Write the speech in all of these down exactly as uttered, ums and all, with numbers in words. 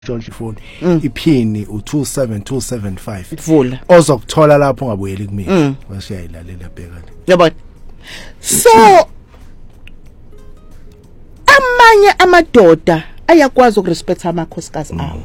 George phone iphini u two seven two seven five vula ozokuthola lapho ungabuyeli kumina wasiyayilalela bhekani yabona. So amanye amadoda ayakwazi ukurespect amakhosikazi awo,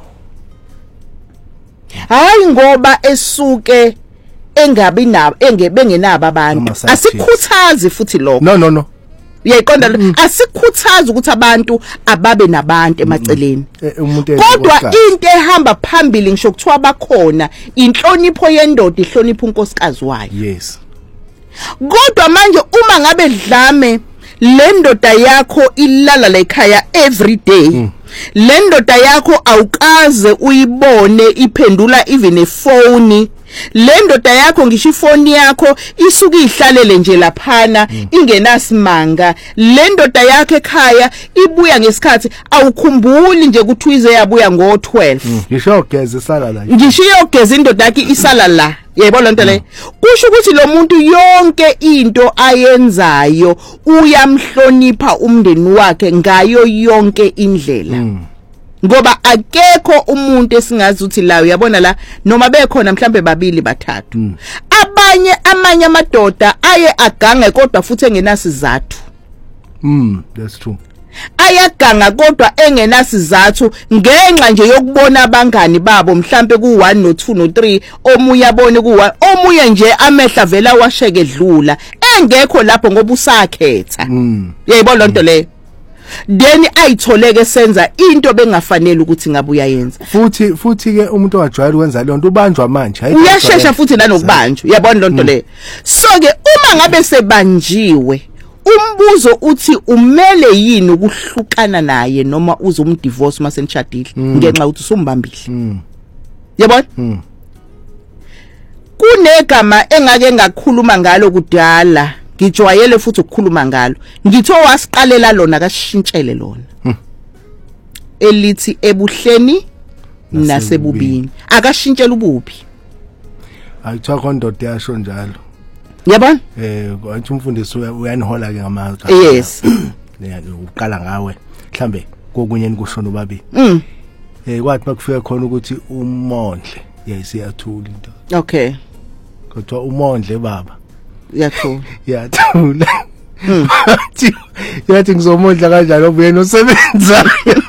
hayi ngoba esuke engabi nabo engebengenabo abantu. Asikhuthazi futhi lokho, no no no uyayiqonda lo, asikhuthaza ukuthi abantu ababe nabantu emaceleni. Kodwa into ehamba phambili ngisho kuthiwa bakhona inhlonipho yendoda, ihlonipha unkosikazi wayo. Yes. Kodwa manje uma ngabe dlame le ndoda yakho ilala la ekhaya every day, mm. le ndoda yakho awukaze uyibone iphendula even a phone, le ndoda yakho ngisho ifoni yakho isuka ihlalele nje laphana, mm. ingenasimanga, le ndoda yakho ekhaya ibuya ngesikhathi awukhumbuli nje ukuthi uyize yabuya ngo twelve, mm. ngisho ugeze isala la, ngisho ugeze indoda yakhe isala la. Yebo lonto le kusho ukuthi lo muntu yonke into ayenzayo uyamhlonipha umndeni wakhe ngayo yonke indlela, mm. ngoba akekho umuntu esingazi ukuthi la uyabona la noma bekhona mhlambe babili bathathu, mm. abanye amanye amadoda aye agange kodwa futhi engenasizathu. Mm, that's true. Ayaganga kodwa engenasizathu ngenxa nje yokubona abangani babo mhlambe ku one no two no three, omunye abone ku one, omunye nje amehla vela washeke edlula engekho lapho ngoba usakhetha. Mm. Yayibona lonto le, then ayitholeke senza into bengafanele ukuthi ngabe uyayenza. Futhi futhi ke umuntu ongajwayele ukwenza le nto ubanjwa manje, hayi uyashesha futhi nanokubanjwa. Yabona lonto le. So ke uma ngabe sebanjiwe, umbuzo uthi umele yini ukuhlukana naye noma uzomdivorce uma senishadile, mm. ngenxa ukuthi usumbambile. Mm. Yabona? Mm. Kunegama engake ngakhuluma ngalo kudala, ngijwayele futhi ukukhuluma ngalo, ngitho wasiqalela lona akashintshele lona, mm. elithi ebuhleni nasebubini, akashintshela ububi. Ayithiwa kondoda yasho njalo. Yabona? Eh kwathi umfundisi uyanihola ke ngamazwi. Yes. Ne uqala ngawe mhlambe kokunye nikusho nobabili. Mm. Eh kwathi bakufika khona ukuthi umondle yayisiyathula into. Okay. Kodwa umondle baba yathula. Yathula. Mm. Yathi ngizomondla kanjalo ubuye nosebenza.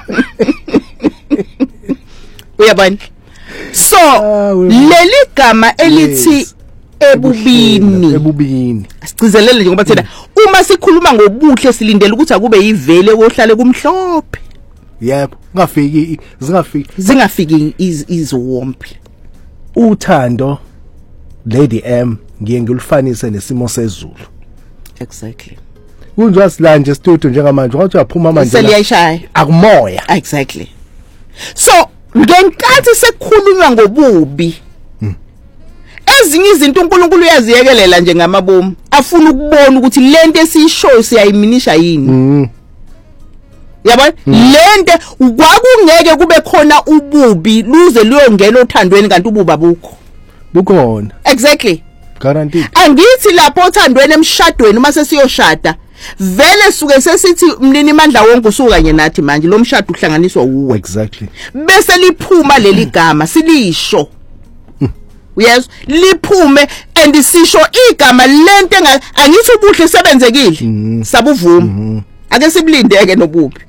Uyabona? So leli gama elithi ebubini ebubini sichizelele nje ngoba thina uma sikhuluma ngobuhle silindele ukuthi akube yivele kohlale kumhlophe. Yebo, ungafiki zingafiki zingafiki iziwompi. Uthando Lady M ngiye ngilufanise nesimo sezulu. Exactly. Kunjwa silanje studio njengamanje ngathi uyaphuma manje seliyashaya akumoya. Exactly. So ngenkathi sekukhulunywa ngobubi, ezinye izinto uNkulunkulu uyaziyekelela nje ngamabomu, afuna ukubona ukuthi lento esiyishoyo siyayiminisha yini. Mm. Yabona? Mm. Lento kwakungeke kube khona ububi luze luyongena othandweni kanti ububa abukho. Bukhona. Exactly. Guaranteed. Angithi lapho othandweni emshadweni uma sesiyoshada vele suke sesithi mnini mandla wonke usuka kanye nathi manje lo mshado uhlanganiswa uwe. Exactly. Bese liphuma leli gama silisho. Yes, liphume and sisho igama lento angithi ubuhle sebenzekile, mm. sabuvuma, mm-hmm. ake siblindeke nobubi.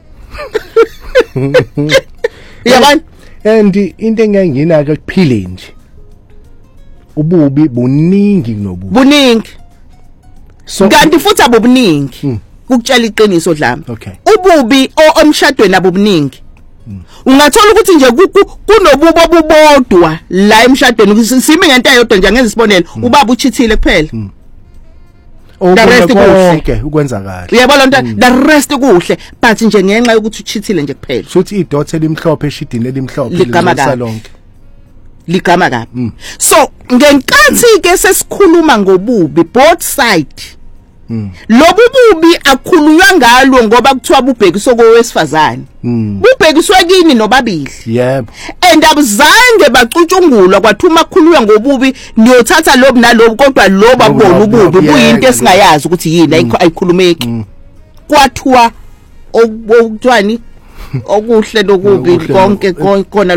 Yabona? And into engangina ke kuphile nje ububi buningi nobubi buningi, so kanti futhi abubuningi, mm. ukutshela iqiniso dlama. Okay. Ububi omshadweni abubuningi. Mm. Ungathola ukuthi nje kunobubo obubodwa la emshadweni, simi ngento ayodwa nje ngeze sibonele, mm. ubaba uchithile kuphela. Mm. The rest kuhle ukwenzakala. Uyabona nto, the rest kuhle but nje ngenxa yokuthi uchithile nje kuphela. Futhi idothe elimhlophe eshidini elimhlophe ligama lonke. Ligama kabi. Mm. So ngenkathi ke sesikhuluma ngobubi both side. Mm. Lobu bubi akhulunywa ngalo ngoba kuthiwa bubhekiswe kowesifazane. Mm. Bubhekiswe kini nobabili. Yebo. And abuzange bacutshungulwa kwathuma khulunywa ngobubi niyothatha lobu nalobu kodwa lobu abona ububi kuyinto esingayazi ukuthi yini ayikhulumeki. Kwathiwa okuthiwani okuhle lokubi Okuhle konke kon- kona